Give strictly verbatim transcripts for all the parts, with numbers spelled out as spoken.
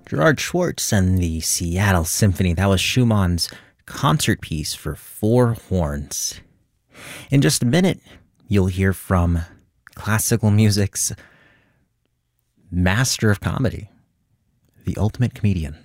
Gerard Schwartz and the Seattle Symphony. That was Schumann's concert piece for four horns. In just a minute, you'll hear from classical music's master of comedy, the ultimate comedian.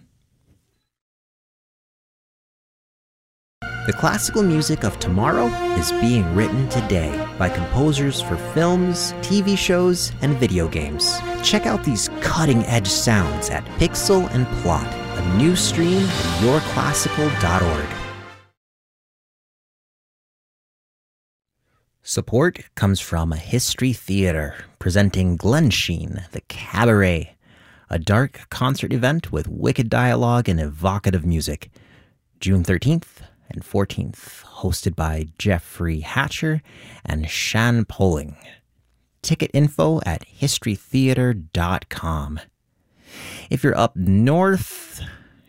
The classical music of tomorrow is being written today by composers for films, T V shows, and video games. Check out these cutting-edge sounds at Pixel and Plot, a new stream at your classical dot org. Support comes from History Theater, presenting Glensheen, the Cabaret, a dark concert event with wicked dialogue and evocative music. June thirteenth and fourteenth, hosted by Jeffrey Hatcher and Shan Poling. Ticket info at history theater dot com. If you're up north,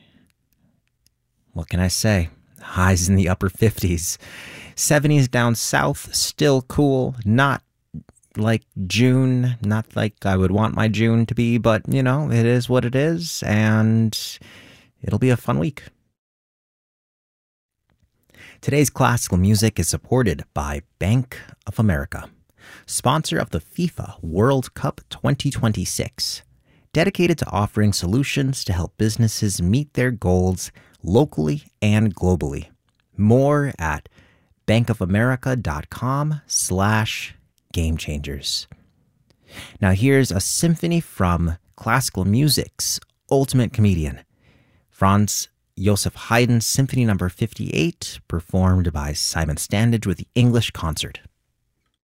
what can I say? Highs in the upper fifties. seventies down south, still cool. Not like June, not like I would want my June to be, but, you know, it is what it is, and it'll be a fun week. Today's classical music is supported by Bank of America, sponsor of the FIFA World Cup twenty twenty-six, dedicated to offering solutions to help businesses meet their goals locally and globally. More at bankofamerica.com slash game changers. Now here's a symphony from classical music's ultimate comedian, Franz Joseph Haydn's Symphony Number fifty-eight, performed by Simon Standage with the English Concert.